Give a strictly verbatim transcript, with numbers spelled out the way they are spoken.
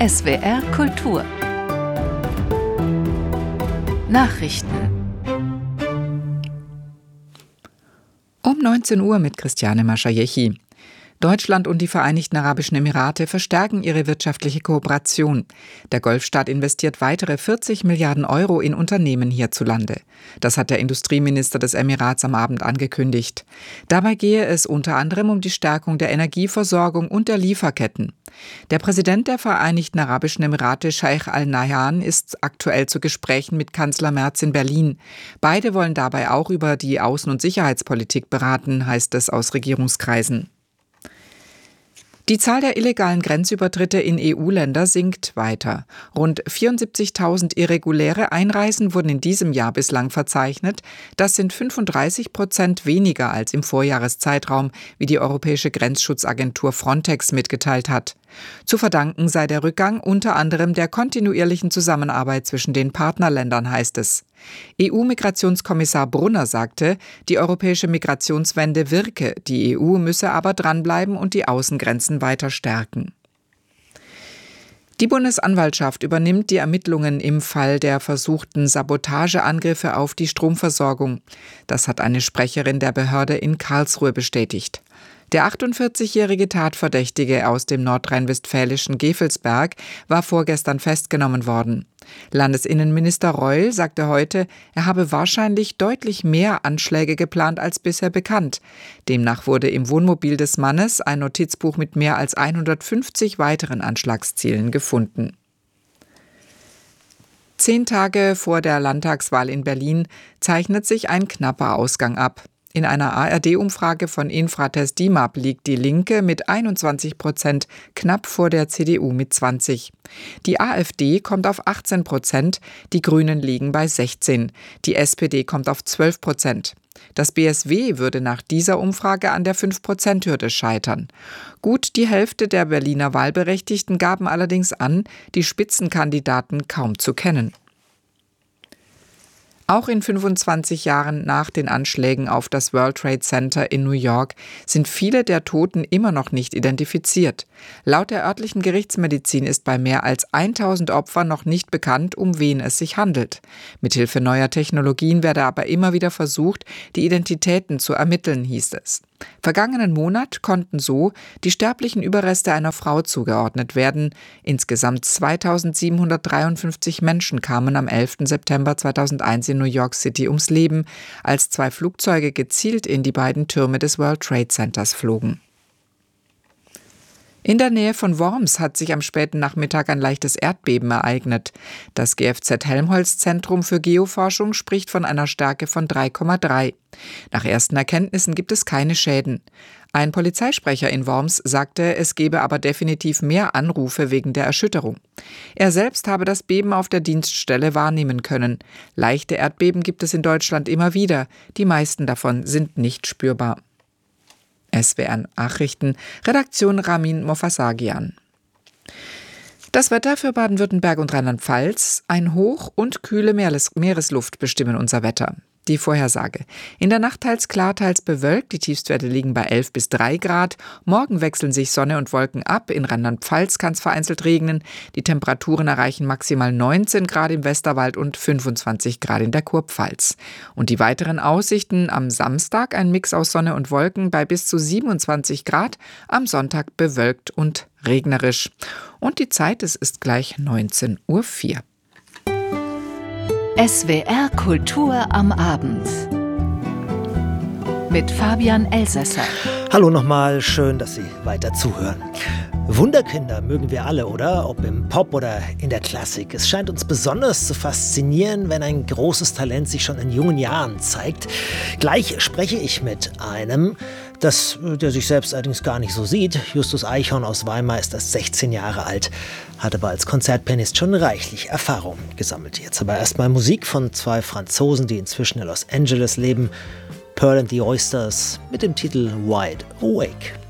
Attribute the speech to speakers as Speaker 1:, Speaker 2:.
Speaker 1: S W R Kultur Nachrichten
Speaker 2: Um neunzehn Uhr mit Christiane Maschajechi. Deutschland und die Vereinigten Arabischen Emirate verstärken ihre wirtschaftliche Kooperation. Der Golfstaat investiert weitere vierzig Milliarden Euro in Unternehmen hierzulande. Das hat der Industrieminister des Emirats am Abend angekündigt. Dabei gehe es unter anderem um die Stärkung der Energieversorgung und der Lieferketten. Der Präsident der Vereinigten Arabischen Emirate, Scheich Al-Nahyan, ist aktuell zu Gesprächen mit Kanzler Merz in Berlin. Beide wollen dabei auch über die Außen- und Sicherheitspolitik beraten, heißt es aus Regierungskreisen. Die Zahl der illegalen Grenzübertritte in E U-Länder sinkt weiter. Rund vierundsiebzigtausend irreguläre Einreisen wurden in diesem Jahr bislang verzeichnet. Das sind fünfunddreißig Prozent weniger als im Vorjahreszeitraum, wie die Europäische Grenzschutzagentur Frontex mitgeteilt hat. Zu verdanken sei der Rückgang unter anderem der kontinuierlichen Zusammenarbeit zwischen den Partnerländern, heißt es. E U-Migrationskommissar Brunner sagte, die europäische Migrationswende wirke, die E U müsse aber dranbleiben und die Außengrenzen weiter stärken. Die Bundesanwaltschaft übernimmt die Ermittlungen im Fall der versuchten Sabotageangriffe auf die Stromversorgung. Das hat eine Sprecherin der Behörde in Karlsruhe bestätigt. Der achtundvierzigjährige Tatverdächtige aus dem nordrhein-westfälischen Gevelsberg war vorgestern festgenommen worden. Landesinnenminister Reul sagte heute, er habe wahrscheinlich deutlich mehr Anschläge geplant als bisher bekannt. Demnach wurde im Wohnmobil des Mannes ein Notizbuch mit mehr als hundertfünfzig weiteren Anschlagszielen gefunden. Zehn Tage vor der Landtagswahl in Berlin zeichnet sich ein knapper Ausgang ab. In einer A R D-Umfrage von Infratest DIMAP liegt die Linke mit einundzwanzig Prozent knapp vor der C D U mit zwanzig. Die AfD kommt auf achtzehn Prozent, die Grünen liegen bei sechzehn. Die S P D kommt auf zwölf Prozent. Das B S W würde nach dieser Umfrage an der fünf Prozent Hürde scheitern. Gut die Hälfte der Berliner Wahlberechtigten gaben allerdings an, die Spitzenkandidaten kaum zu kennen. Auch in fünfundzwanzig Jahren nach den Anschlägen auf das World Trade Center in New York sind viele der Toten immer noch nicht identifiziert. Laut der örtlichen Gerichtsmedizin ist bei mehr als tausend Opfern noch nicht bekannt, um wen es sich handelt. Mithilfe neuer Technologien werde aber immer wieder versucht, die Identitäten zu ermitteln, hieß es. Vergangenen Monat konnten so die sterblichen Überreste einer Frau zugeordnet werden. Insgesamt zweitausendsiebenhundertdreiundfünfzig Menschen kamen am elften September zweitausendeins in New York City ums Leben, als zwei Flugzeuge gezielt in die beiden Türme des World Trade Centers flogen. In der Nähe von Worms hat sich am späten Nachmittag ein leichtes Erdbeben ereignet. Das G F Z Helmholtz-Zentrum für Geoforschung spricht von einer Stärke von drei Komma drei. Nach ersten Erkenntnissen gibt es keine Schäden. Ein Polizeisprecher in Worms sagte, es gebe aber definitiv mehr Anrufe wegen der Erschütterung. Er selbst habe das Beben auf der Dienststelle wahrnehmen können. Leichte Erdbeben gibt es in Deutschland immer wieder. Die meisten davon sind nicht spürbar. S W R Nachrichten, Redaktion Ramin Mofasagian. Das Wetter für Baden-Württemberg und Rheinland-Pfalz: Ein Hoch und kühle Meeres- Meeresluft bestimmen unser Wetter. Die Vorhersage: In der Nacht teils klar, teils bewölkt. Die Tiefstwerte liegen bei elf bis drei Grad. Morgen wechseln sich Sonne und Wolken ab. In Rheinland-Pfalz kann es vereinzelt regnen. Die Temperaturen erreichen maximal neunzehn Grad im Westerwald und fünfundzwanzig Grad in der Kurpfalz. Und die weiteren Aussichten: Am Samstag ein Mix aus Sonne und Wolken bei bis zu siebenundzwanzig Grad. Am Sonntag bewölkt und regnerisch. Und die Zeit, es ist gleich neunzehn Uhr vier.
Speaker 1: S W R Kultur am Abend mit Fabian Elsässer.
Speaker 3: Hallo nochmal, schön, dass Sie weiter zuhören. Wunderkinder mögen wir alle, oder? Ob im Pop oder in der Klassik. Es scheint uns besonders zu faszinieren, wenn ein großes Talent sich schon in jungen Jahren zeigt. Gleich spreche ich mit einem, das, der sich selbst allerdings gar nicht so sieht. Justus Eichhorn aus Weimar ist erst sechzehn Jahre alt, hat aber als Konzertpianist schon reichlich Erfahrung gesammelt. Jetzt aber erstmal Musik von zwei Franzosen, die inzwischen in Los Angeles leben. Pearl and the Oysters mit dem Titel Wide Awake.